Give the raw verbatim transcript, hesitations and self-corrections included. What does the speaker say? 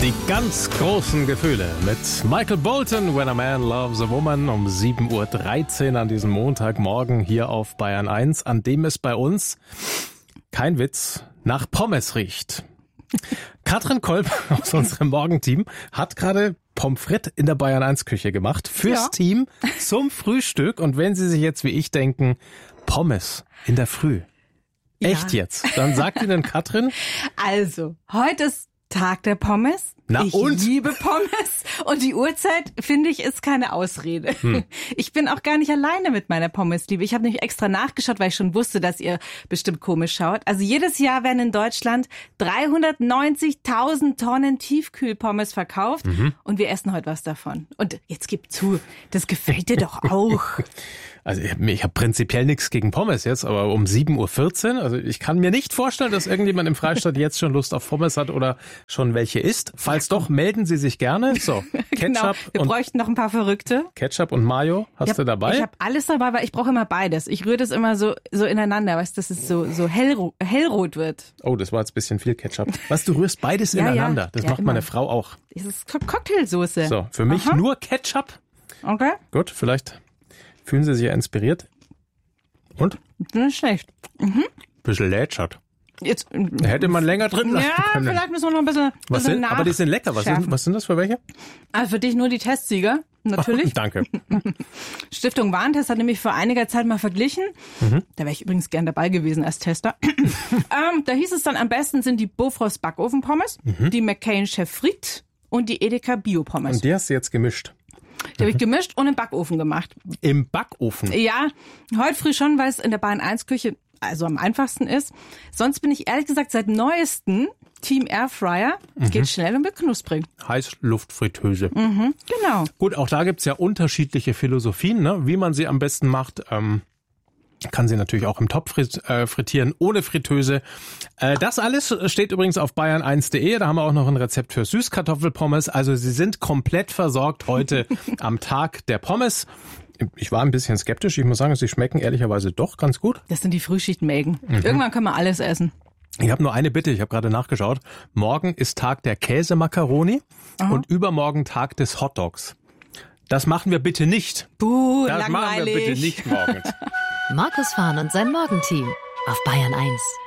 Die ganz großen Gefühle mit Michael Bolton, When a Man Loves a Woman, um sieben Uhr dreizehn an diesem Montagmorgen hier auf Bayern eins, an dem es bei uns, kein Witz, nach Pommes riecht. Katrin Kolb aus unserem Morgenteam hat gerade Pommes frites in der Bayern eins Küche gemacht fürs Ja. Team zum Frühstück. Und wenn Sie sich jetzt wie ich denken, Pommes in der Früh, Ja. echt jetzt, dann sagt Ihnen Katrin, Also, heute ist Tag der Pommes. Na ich und? liebe Pommes. Und die Uhrzeit, finde ich, ist keine Ausrede. Hm. Ich bin auch gar nicht alleine mit meiner Pommesliebe. Ich habe nämlich extra nachgeschaut, weil ich schon wusste, dass ihr bestimmt komisch schaut. Also jedes Jahr werden in Deutschland dreihundertneunzigtausend Tonnen Tiefkühlpommes verkauft. Mhm. Und wir essen heute was davon. Und jetzt gib zu, das gefällt dir doch auch. also ich habe hab prinzipiell nichts gegen Pommes jetzt, aber um sieben Uhr vierzehn, also ich kann mir nicht vorstellen, dass irgendjemand im Freistaat jetzt schon Lust auf Pommes hat oder schon welche isst. Falls doch, melden Sie sich gerne. So, Ketchup, Genau, wir und, bräuchten noch ein paar Verrückte. Ketchup und Mayo hast Ich hab, du dabei? Ich habe alles dabei, weil ich brauche immer beides. Ich rühre das immer so so ineinander, weißt du, dass es so so hellro hellrot wird. Oh, das war jetzt ein bisschen viel Ketchup. Was, du rührst beides Ja, ineinander? ja. Das Ja, macht immer. meine Frau auch. Das ist Co- Cocktailsoße. So, für mich Aha. nur Ketchup. Okay, Gut, vielleicht fühlen Sie sich ja inspiriert. Und? das ist schlecht. Bisschen lätschert. Jetzt Hätte man länger drin lassen ja, können. vielleicht müssen wir noch ein bisschen, Was bisschen sind, aber die sind lecker. Was sind, nachschärfen. was sind das für welche? Also für dich nur die Testsieger, natürlich. Danke. Stiftung Warentest hat nämlich vor einiger Zeit mal verglichen. Mhm. Da wäre ich übrigens gern dabei gewesen als Tester. ähm, da hieß es dann, am besten sind die Bofrost Backofenpommes, die McCain Chef Frites und die Edeka Biopommes. Mhm. Und die hast du jetzt gemischt. Die habe ich gemischt und im Backofen gemacht. Im Backofen. Ja, heute früh schon, weil es in der Bayern eins Küche also am einfachsten ist. Sonst bin ich ehrlich gesagt seit neuestem Team Airfryer. Geht schnell und wird knusprig. Heißluftfritteuse. Mhm, genau. Gut, auch da gibt's ja unterschiedliche Philosophien, ne? Wie man sie am besten macht. Ähm, kann sie natürlich auch im Topf frit- äh, frittieren, ohne Fritteuse. Äh, das alles steht übrigens auf bayern eins punkt de. Da haben wir auch noch ein Rezept für Süßkartoffelpommes. Also Sie sind komplett versorgt heute am Tag der Pommes. Ich war ein bisschen skeptisch. Ich muss sagen, sie schmecken ehrlicherweise doch ganz gut. Das sind die Frühschichtmägen. Irgendwann können wir alles essen. Ich habe nur eine Bitte, ich habe gerade nachgeschaut. Morgen ist Tag der Käsemakaroni und übermorgen Tag des Hotdogs. Das machen wir bitte nicht. Buh, Das langweilig. machen wir bitte nicht morgens. Markus Fahn und sein Morgenteam auf Bayern eins.